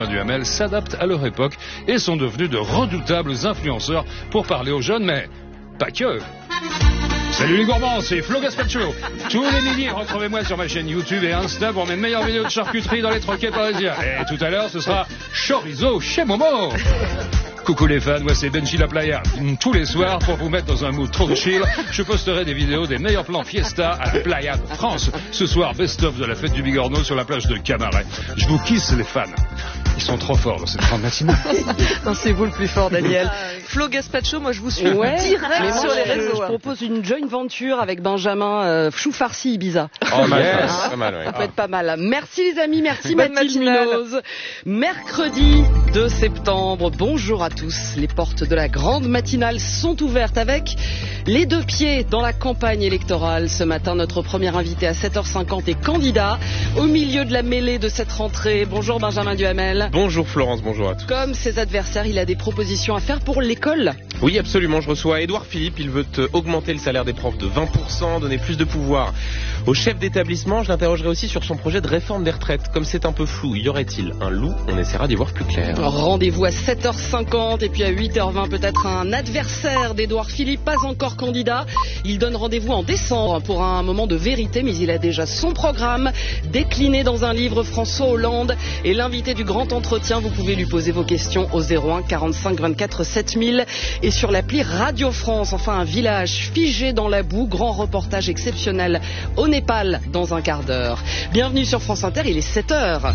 Duhamel s'adaptent à leur époque et sont devenus de redoutables influenceurs pour parler aux jeunes, mais pas que. Salut les gourmands, c'est Flo Gaspacho. Tous les midis, retrouvez-moi sur ma chaîne YouTube et Insta pour mes meilleures vidéos de charcuterie dans les troquets parisiens. Et tout à l'heure, ce sera chorizo chez Momo. Coucou les fans, moi c'est Benji La Playa. Tous les soirs, pour vous mettre dans un mood trop chill, je posterai des vidéos des meilleurs plans fiesta à la Playa de France. Ce soir, best-of de la fête du Bigorneau sur la plage de Camaret. Je vous kiss les fans. Ils sont trop forts dans cette grande matinale. Non, c'est vous le plus fort, Daniel. Flo Gaspacho, moi je vous suis direct sur les réseaux. Je propose une joint venture avec Benjamin chou farci Ibiza. Oh, yes. Pas mal, ouais. Ça peut être pas mal. Merci les amis, merci Mathilde Munoz. Mercredi 2 septembre, bonjour à tous. Les portes de la grande matinale sont ouvertes avec les deux pieds dans la campagne électorale. Ce matin, notre premier invité à 7h50 est candidat au milieu de la mêlée de cette rentrée. Bonjour Benjamin Duhamel. Bonjour Florence, bonjour à tous. Comme ses adversaires, il a des propositions à faire pour l'école. Oui, absolument. Je reçois Édouard Philippe. Il veut augmenter le salaire des profs de 20%, donner plus de pouvoir au chef d'établissement. Je l'interrogerai aussi sur son projet de réforme des retraites. Comme c'est un peu flou, y aurait-il un loup? On essaiera d'y voir plus clair. Rendez-vous à 7h50 et puis à 8h20 peut-être un adversaire d'Édouard Philippe, pas encore candidat. Il donne rendez-vous en décembre pour un moment de vérité, mais il a déjà son programme décliné dans un livre. François Hollande est l'invité du grand entretien. Vous pouvez lui poser vos questions au 01 45 24 7000 et sur l'appli Radio France. Enfin, un village figé dans la boue, grand reportage exceptionnel au Népal dans un quart d'heure. Bienvenue sur France Inter, il est 7h.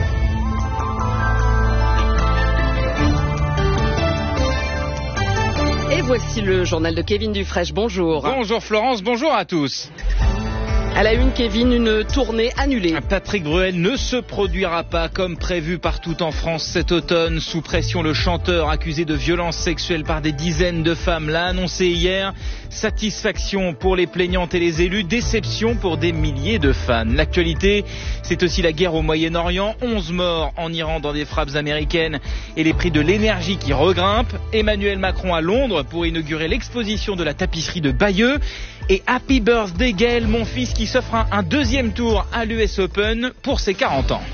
Et voici le journal de Kevin Dufresne. Bonjour. Bonjour Florence, bonjour à tous. À la une, Kevin, une tournée annulée. Patrick Bruel ne se produira pas comme prévu partout en France cet automne. Sous pression, le chanteur accusé de violences sexuelles par des dizaines de femmes l'a annoncé hier. Satisfaction pour les plaignantes et les élus, déception pour des milliers de fans. L'actualité, c'est aussi la guerre au Moyen-Orient. 11 morts en Iran dans des frappes américaines et les prix de l'énergie qui regrimpent. Emmanuel Macron à Londres pour inaugurer l'exposition de la tapisserie de Bayeux. Et Happy Birthday Gaël, mon fils, qui s'offre un deuxième tour à l'US Open pour ses 40 ans.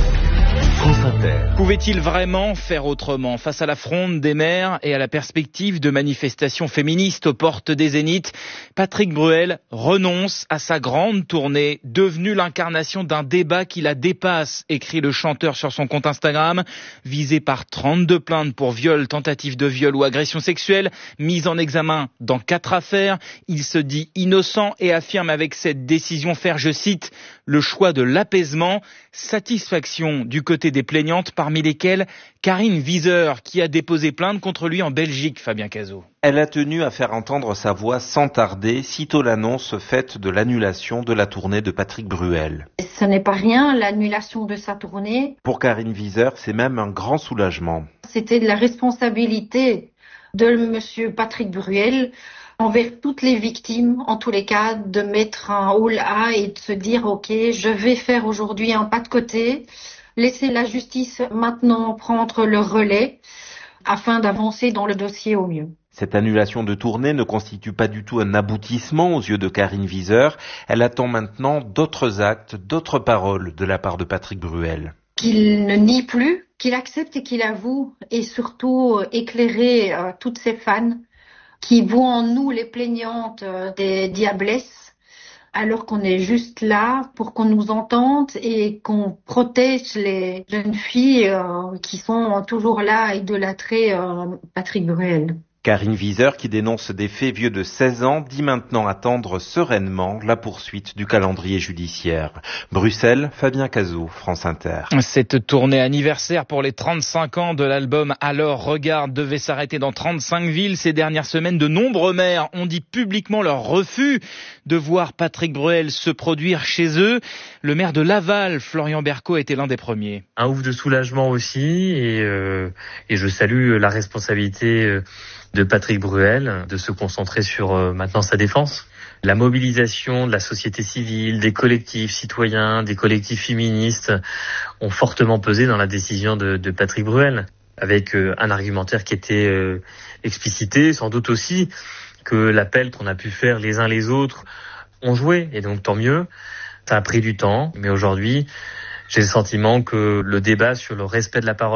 Pouvait-il vraiment faire autrement face à la fronde des maires et à la perspective de manifestations féministes aux portes des Zéniths? Patrick Bruel renonce à sa grande tournée, devenue l'incarnation d'un débat qui la dépasse, écrit le chanteur sur son compte Instagram. Visé par 32 plaintes pour viol, tentative de viol ou agression sexuelle, mis en examen dans 4 affaires, il se dit innocent et affirme avec cette décision faire, je cite, le choix de l'apaisement. Satisfaction du côté des plaignantes, parmi lesquelles Karine Wieser, qui a déposé plainte contre lui en Belgique, Fabien Cazot. Elle a tenu à faire entendre sa voix sans tarder, sitôt l'annonce faite de l'annulation de la tournée de Patrick Bruel. Ce n'est pas rien, l'annulation de sa tournée. Pour Karine Wieser, c'est même un grand soulagement. C'était de la responsabilité de monsieur Patrick Bruel envers toutes les victimes, en tous les cas, de mettre un haut A et de se dire, ok, je vais faire aujourd'hui un pas de côté, laisser la justice maintenant prendre le relais afin d'avancer dans le dossier au mieux. Cette annulation de tournée ne constitue pas du tout un aboutissement aux yeux de Karine Wieser. Elle attend maintenant d'autres actes, d'autres paroles de la part de Patrick Bruel. Qu'il ne nie plus, qu'il accepte et qu'il avoue, et surtout éclairer toutes ces fans qui voient en nous les plaignantes des diablesses, alors qu'on est juste là pour qu'on nous entende et qu'on protège les jeunes filles qui sont toujours là à idolâtrer Patrick Bruel. Karine Wieser, qui dénonce des faits vieux de 16 ans, dit maintenant attendre sereinement la poursuite du calendrier judiciaire. Bruxelles, Fabien Cazot, France Inter. Cette tournée anniversaire pour les 35 ans de l'album Alors Regarde devait s'arrêter dans 35 villes. Ces dernières semaines, de nombreux maires ont dit publiquement leur refus de voir Patrick Bruel se produire chez eux. Le maire de Laval, Florian Berco, était l'un des premiers. Un ouf de soulagement aussi et je salue la responsabilité de Patrick Bruel de se concentrer sur maintenant sa défense. La mobilisation de la société civile, des collectifs citoyens, des collectifs féministes ont fortement pesé dans la décision de Patrick Bruel, avec un argumentaire qui était explicité, sans doute aussi que l'appel qu'on a pu faire les uns les autres ont joué, et donc tant mieux. Ça a pris du temps, mais aujourd'hui, J'ai le sentiment que le débat sur le respect de la parole